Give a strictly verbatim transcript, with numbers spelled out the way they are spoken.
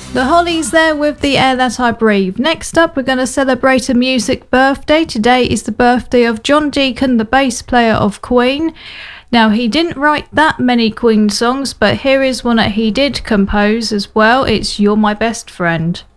The Hollies there with The Air That I Breathe. Next up, we're going to celebrate a music birthday. Today is the birthday of John Deacon, the bass player of Queen. Now, he didn't write that many Queen songs, but here is one that he did compose as well. It's You're My Best Friend.